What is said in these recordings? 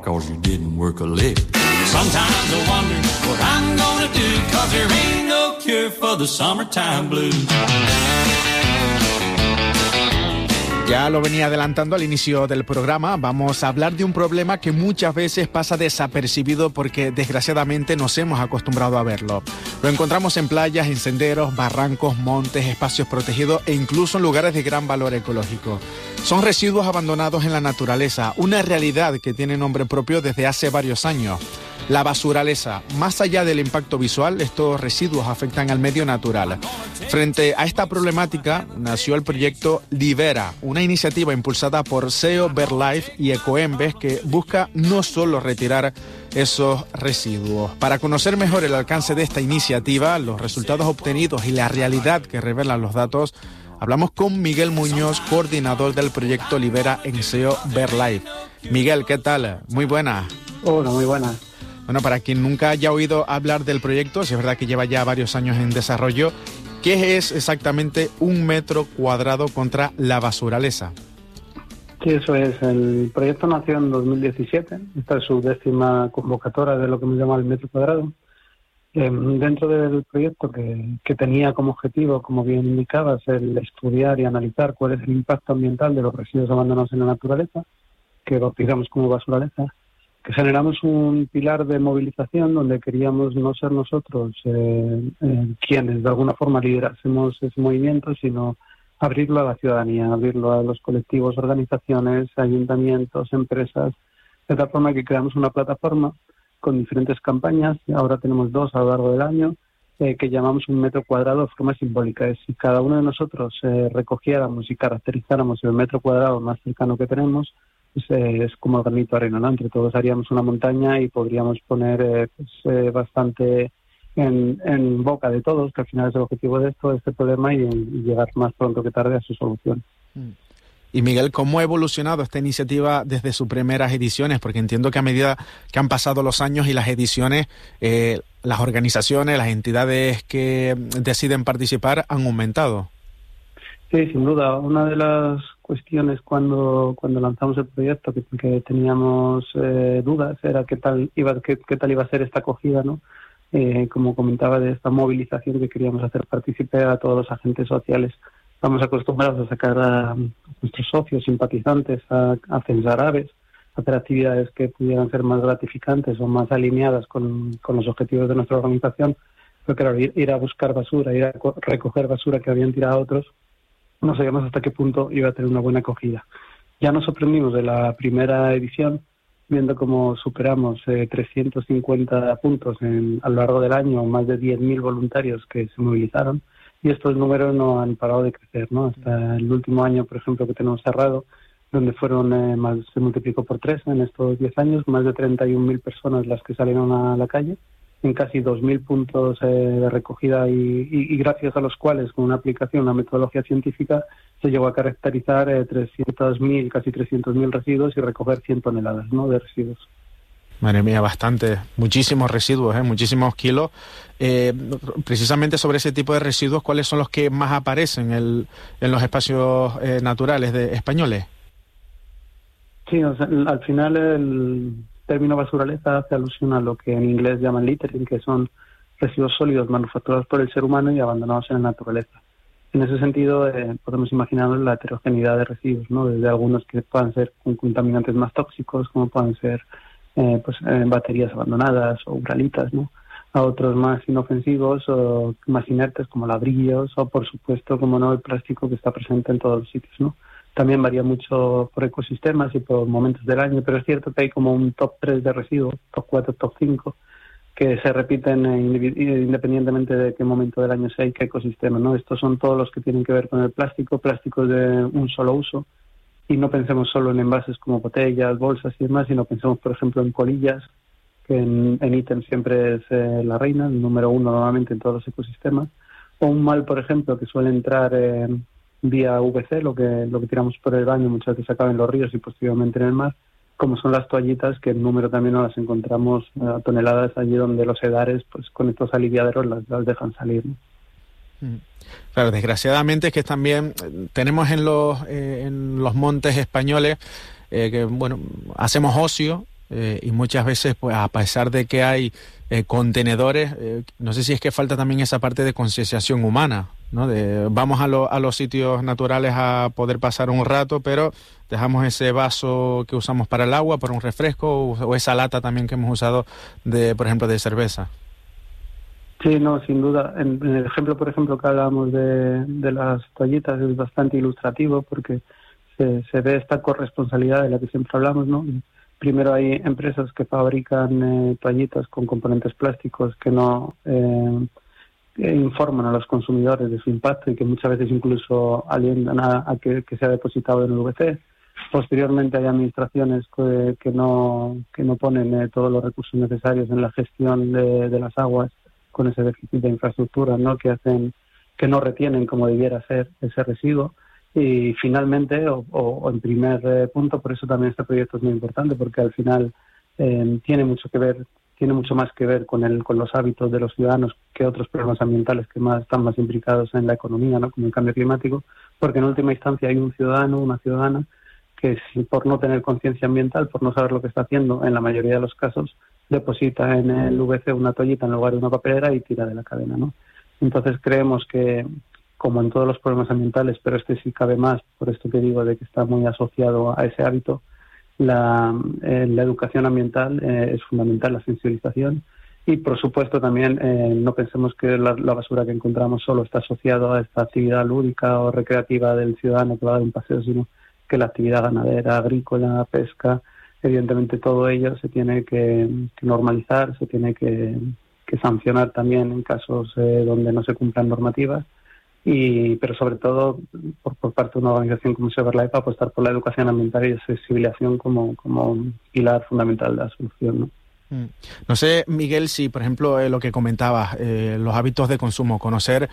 'cause you didn't work a lick. Sometimes I wonder what I'm gonna do, 'cause there ain't no cure for the summertime blues. Ya lo venía adelantando al inicio del programa, vamos a hablar de un problema que muchas veces pasa desapercibido porque desgraciadamente nos hemos acostumbrado a verlo. Lo encontramos en playas, en senderos, barrancos, montes, espacios protegidos e incluso en lugares de gran valor ecológico. Son residuos abandonados en la naturaleza, una realidad que tiene nombre propio desde hace varios años. La basuraleza. Más allá del impacto visual, estos residuos afectan al medio natural. Frente a esta problemática, nació el proyecto Libera, una iniciativa impulsada por SEO, BirdLife y Ecoembes que busca no solo retirar esos residuos. Para conocer mejor el alcance de esta iniciativa, los resultados obtenidos y la realidad que revelan los datos, hablamos con Miguel Muñoz, coordinador del proyecto Libera en SEO, BirdLife. Miguel, ¿qué tal? Muy buenas. Hola, muy buenas. Bueno, para quien nunca haya oído hablar del proyecto, si es verdad que lleva ya varios años en desarrollo, ¿qué es exactamente 1 metro cuadrado contra la basuraleza? Sí, eso es. El proyecto nació en 2017. Esta es su 10ª convocatoria de lo que me llama el metro cuadrado. Dentro del proyecto que tenía como objetivo, como bien indicabas, el estudiar y analizar cuál es el impacto ambiental de los residuos abandonados en la naturaleza, que bautizamos como basuraleza, que generamos un pilar de movilización donde queríamos no ser nosotros quienes de alguna forma liderásemos ese movimiento, sino abrirlo a la ciudadanía, abrirlo a los colectivos, organizaciones, ayuntamientos, empresas, de tal forma que creamos una plataforma con diferentes campañas. Ahora tenemos 2 a lo largo del año, que llamamos 1 metro cuadrado de forma simbólica. Es si cada uno de nosotros recogiéramos y caracterizáramos el metro cuadrado más cercano que tenemos, es como el granito de arena, ¿no? Entre todos haríamos una montaña y podríamos poner bastante en boca de todos, que al final es el objetivo de este problema, y llegar más pronto que tarde a su solución. Y Miguel, ¿cómo ha evolucionado esta iniciativa desde sus primeras ediciones? Porque entiendo que a medida que han pasado los años y las ediciones, las organizaciones, las entidades que deciden participar han aumentado. Sí, sin duda. Una de las cuestiones cuando lanzamos el proyecto que teníamos dudas era qué tal iba a ser esta acogida, ¿no? Como comentaba, de esta movilización que queríamos hacer partícipe a todos los agentes sociales. Estamos acostumbrados a sacar a nuestros socios, simpatizantes, a censar aves, a hacer actividades que pudieran ser más gratificantes o más alineadas con los objetivos de nuestra organización, pero claro, ir a buscar basura, ir a recoger basura que habían tirado otros, no sabíamos hasta qué punto iba a tener una buena acogida. Ya nos sorprendimos de la primera edición, viendo cómo superamos 350 puntos a lo largo del año, más de 10.000 voluntarios que se movilizaron, y estos números no han parado de crecer, ¿no? Hasta el último año, por ejemplo, que tenemos cerrado, donde se multiplicó por 3 en estos 10 años, más de 31.000 personas las que salieron a la calle, en casi 2.000 puntos de recogida y gracias a los cuales, con una aplicación, una metodología científica, se llegó a caracterizar 300.000, casi 300.000 residuos y recoger 100 toneladas, ¿no?, de residuos. Madre mía, bastante, muchísimos residuos, muchísimos kilos. Precisamente sobre ese tipo de residuos, ¿cuáles son los que más aparecen en los espacios naturales españoles? Sí, o sea, al final el término basuraleza hace alusión a lo que en inglés llaman littering, que son residuos sólidos manufacturados por el ser humano y abandonados en la naturaleza. En ese sentido, podemos imaginarnos la heterogeneidad de residuos, ¿no? Desde algunos que puedan ser con contaminantes más tóxicos, como pueden ser baterías abandonadas o uralitas, ¿no?, a otros más inofensivos o más inertes, como ladrillos, o por supuesto, como no, el plástico que está presente en todos los sitios, ¿no? También varía mucho por ecosistemas y por momentos del año, pero es cierto que hay como un top 3 de residuos, top 4, top 5, que se repiten independientemente de qué momento del año sea y qué ecosistema, ¿no? Estos son todos los que tienen que ver con el plástico, plásticos de un solo uso, y no pensemos solo en envases como botellas, bolsas y demás, sino pensemos, por ejemplo, en colillas, que en ítem siempre es la reina, el número 1 normalmente en todos los ecosistemas, o un mal, por ejemplo, que suele entrar vía VC, lo que tiramos por el baño, muchas veces acaba en los ríos y posteriormente en el mar, como son las toallitas, que en número también no las encontramos a toneladas allí donde los sedares, pues con estos aliviaderos las dejan salir, ¿no? Claro, desgraciadamente es que también tenemos en los montes españoles que, bueno, hacemos ocio, y muchas veces, pues a pesar de que hay contenedores, no sé si es que falta también esa parte de concienciación humana, ¿no? Vamos a los sitios naturales a poder pasar un rato, pero dejamos ese vaso que usamos para el agua, para un refresco, o esa lata también que hemos usado, por ejemplo, de cerveza. Sí, no, sin duda. En el ejemplo, por ejemplo, que hablábamos de las toallitas es bastante ilustrativo porque se ve esta corresponsabilidad de la que siempre hablamos, ¿no? Primero hay empresas que fabrican toallitas con componentes plásticos que no informan a los consumidores de su impacto y que muchas veces incluso alientan a que sea depositado en el VC. Posteriormente hay administraciones que no ponen todos los recursos necesarios en la gestión de las aguas con ese déficit de infraestructura, ¿no? Que hacen que no retienen como debiera ser ese residuo. Y finalmente, o en primer punto, por eso también este proyecto es muy importante, porque al final tiene mucho más que ver con los hábitos de los ciudadanos que otros problemas ambientales que están más implicados en la economía, ¿no? Como el cambio climático, porque en última instancia hay un ciudadano, una ciudadana, que por no tener conciencia ambiental, por no saber lo que está haciendo, en la mayoría de los casos, deposita en el VC una toallita en lugar de una papelera y tira de la cadena, ¿no? Entonces creemos que, como en todos los problemas ambientales, pero este sí cabe más, por esto que digo de que está muy asociado a ese hábito, la educación ambiental es fundamental, la sensibilización, y por supuesto también no pensemos que la basura que encontramos solo está asociado a esta actividad lúdica o recreativa del ciudadano que va a dar un paseo, sino que la actividad ganadera, agrícola, pesca, evidentemente todo ello se tiene que normalizar, se tiene que sancionar también en casos donde no se cumplan normativas, pero sobre todo por parte de una organización como SeverLife apostar por la educación ambiental y la sensibilización como pilar fundamental de la solución, ¿no? No sé, Miguel, si por ejemplo lo que comentabas, los hábitos de consumo, conocer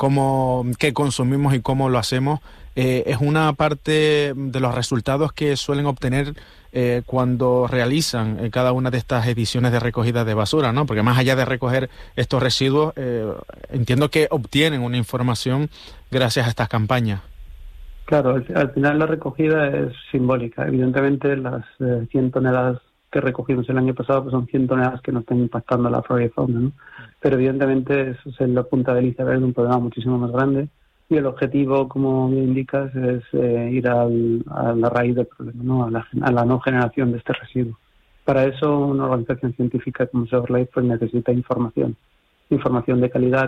qué consumimos y cómo lo hacemos, es una parte de los resultados que suelen obtener cuando realizan cada una de estas ediciones de recogida de basura, ¿no? Porque más allá de recoger estos residuos, entiendo que obtienen una información gracias a estas campañas. Claro, al final la recogida es simbólica. Evidentemente las 100 toneladas que recogimos el año pasado pues son 100 toneladas que no están impactando a la flora y fauna, ¿no? Pero evidentemente eso es la punta del iceberg de un problema muchísimo más grande y el objetivo, como bien indicas, es ir a la raíz del problema, ¿no? A la no generación de este residuo. Para eso una organización científica como SeverLife pues necesita información de calidad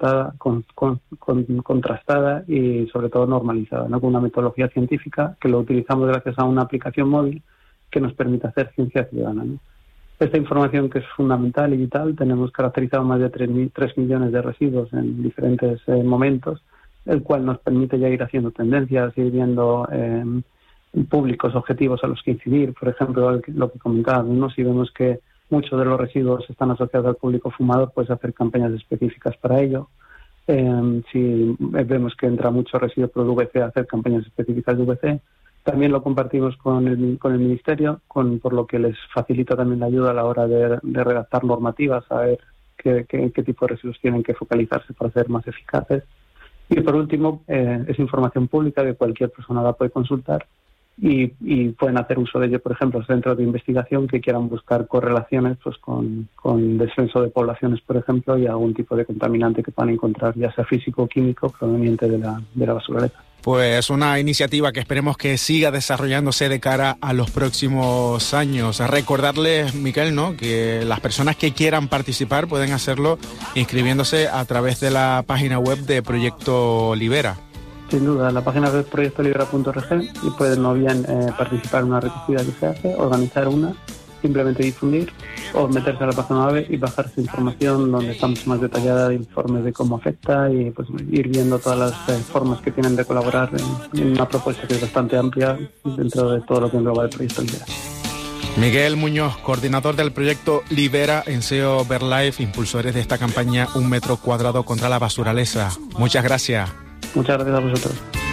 contrastada y sobre todo normalizada, ¿no? Con una metodología científica que lo utilizamos gracias a una aplicación móvil que nos permite hacer ciencia ciudadana, ¿no? Esta información, que es fundamental y vital, tenemos caracterizado más de 3 millones de residuos en diferentes momentos, el cual nos permite ya ir haciendo tendencias, ir viendo públicos objetivos a los que incidir. Por ejemplo, lo que comentábamos, ¿no? Si vemos que muchos de los residuos están asociados al público fumador, pues hacer campañas específicas para ello. Si vemos que entra mucho residuo por VC, hacer campañas específicas de VC. También lo compartimos con el Ministerio, por lo que les facilita también la ayuda a la hora de redactar normativas, saber qué tipo de residuos tienen que focalizarse para ser más eficaces. Y por último, es información pública que cualquier persona la puede consultar y pueden hacer uso de ello, por ejemplo, centros de investigación que quieran buscar correlaciones pues con descenso de poblaciones, por ejemplo, y algún tipo de contaminante que puedan encontrar, ya sea físico o químico, proveniente de la basuraleta. Pues una iniciativa que esperemos que siga desarrollándose de cara a los próximos años. Recordarles, Miquel, ¿no?, que las personas que quieran participar pueden hacerlo inscribiéndose a través de la página web de Proyecto Libera. Sin duda, la página web proyectolibera.org y pueden o bien participar en una recogida que se hace, organizar una, simplemente difundir o meterse a la página web y bajarse información donde está mucho más detallada de informes de cómo afecta y pues ir viendo todas las formas que tienen de colaborar en una propuesta que es bastante amplia dentro de todo lo que engloba el proyecto Libera. Miguel Muñoz, coordinador del proyecto Libera en SeverLife, impulsores de esta campaña 1 metro cuadrado contra la basuraleza. Muchas gracias. Muchas gracias a vosotros.